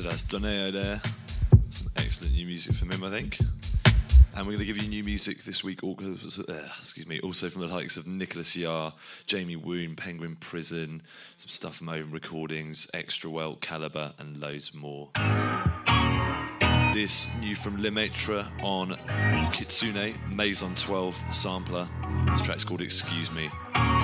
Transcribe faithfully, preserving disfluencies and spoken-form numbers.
So that's Doneo there. Some excellent new music from him, I think. And we're going to give you new music this week, also, uh, excuse me, also from the likes of Nicholas Yar, Jamie Woon, Penguin Prison, some stuff from Owen Recordings, Extra Well, Caliber, and loads more. This new from Lemaitre on Kitsune, Maison twelve sampler. This track's called Excuse Me.